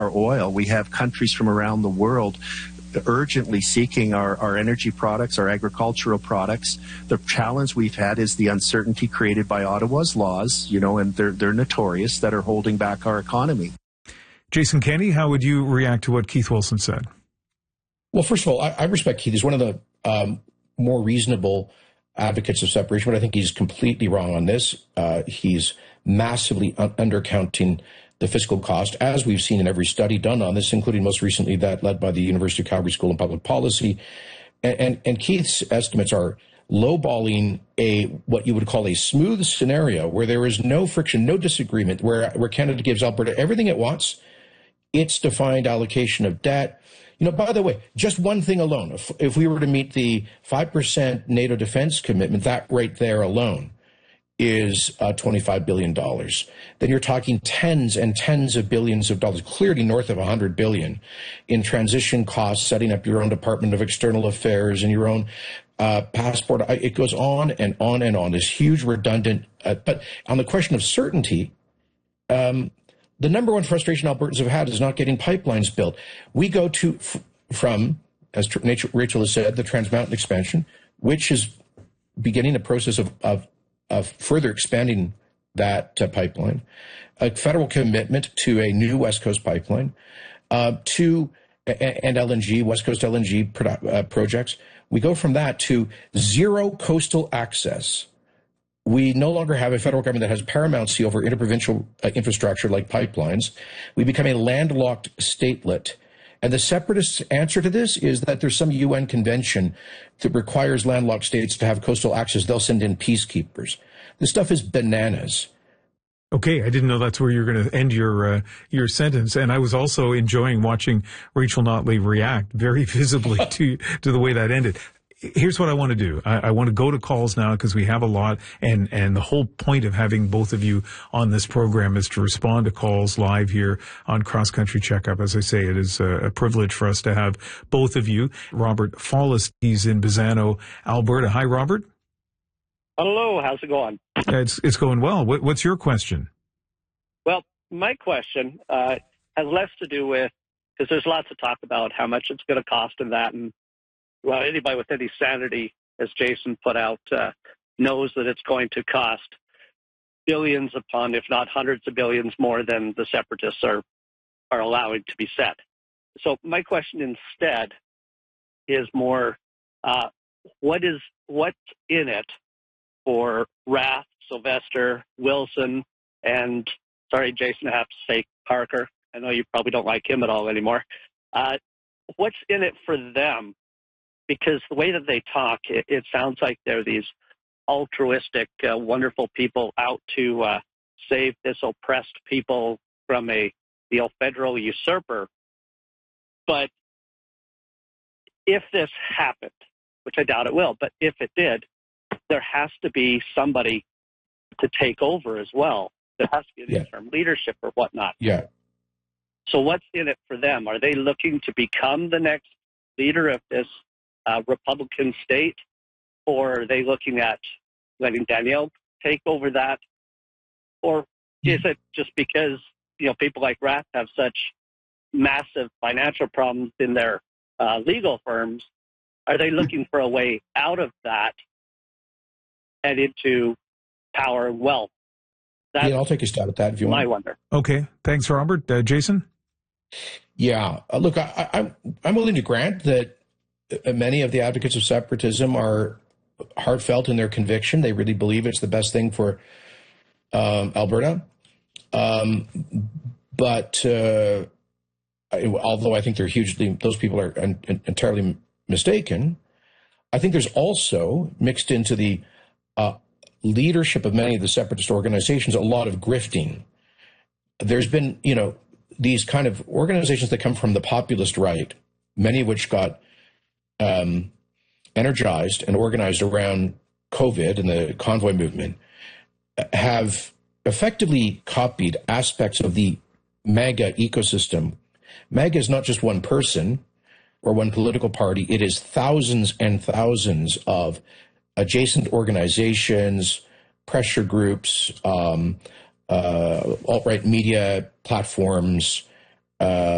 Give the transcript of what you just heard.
our oil. We have countries from around the world urgently seeking our energy products, our agricultural products. The challenge we've had is the uncertainty created by Ottawa's laws, and they're notorious, that are holding back our economy. Jason Kenney, how would you react to what Keith Wilson said? Well, first of all, I respect Keith. He's one of the more reasonable advocates of separation, but I think he's completely wrong on this. He's massively undercounting the fiscal cost, as we've seen in every study done on this, including most recently that led by the University of Calgary School of Public Policy. And Keith's estimates are lowballing what you would call a smooth scenario where there is no friction, no disagreement, where Canada gives Alberta everything it wants, its defined allocation of debt. By the way, just one thing alone, if we were to meet the 5% NATO defense commitment, that right there alone is $25 billion. Then you're talking tens and tens of billions of dollars, clearly north of $100 billion in transition costs, setting up your own Department of External Affairs and your own passport. It goes on and on and on. This huge redundant, but on the question of certainty, the number one frustration Albertans have had is not getting pipelines built. We go from, as Rachel has said, the Trans Mountain expansion, which is beginning a process of further expanding that pipeline, a federal commitment to a new West Coast pipeline, and LNG, West Coast LNG projects. We go from that to zero coastal access. We no longer have a federal government that has paramountcy over interprovincial infrastructure like pipelines. We become a landlocked statelet. And the separatists' answer to this is that there's some UN convention that requires landlocked states to have coastal access. They'll send in peacekeepers. This stuff is bananas. Okay, I didn't know that's where you're going to end your sentence. And I was also enjoying watching Rachel Notley react very visibly to the way that ended. Here's what I want to do. I want to go to calls now because we have a lot, and the whole point of having both of you on this program is to respond to calls live here on Cross Country Checkup. As I say, it is a privilege for us to have both of you. Robert Follis, he's in Bizano, Alberta. Hi, Robert. Hello, how's it going? It's going well. What's your question? Well, my question has less to do with, because there's lots of talk about how much it's going to cost and that, and well, anybody with any sanity, as Jason put out, knows that it's going to cost billions upon, if not hundreds of billions more than the separatists are allowing to be set. So my question instead is more, what's in it for Rath, Sylvester, Wilson, and, sorry, Jason, I have to say Parker. I know you probably don't like him at all anymore. What's in it for them? Because the way that they talk, it sounds like they're these altruistic, wonderful people out to save this oppressed people from the federal usurper. But if this happened, which I doubt it will, but if it did, there has to be somebody to take over as well. There has to be an interim leadership or whatnot. Yeah. So what's in it for them? Are they looking to become the next leader of this Republican state, or are they looking at letting Danielle take over that? Or is it just because, people like Rath have such massive financial problems in their legal firms? Are they looking for a way out of that and into power and wealth? I'll take a stab at that if you want. I wonder. Okay. Thanks, Robert. Jason? Yeah. Look, I'm willing to grant that many of the advocates of separatism are heartfelt in their conviction. They really believe it's the best thing for Alberta. But although I think those people are entirely mistaken, I think there's also mixed into the leadership of many of the separatist organizations a lot of grifting. There's been, these kind of organizations that come from the populist right, many of which got energized and organized around COVID and the convoy movement, have effectively copied aspects of the MAGA ecosystem. MAGA is not just one person or one political party. It is thousands and thousands of adjacent organizations, pressure groups, alt-right media platforms,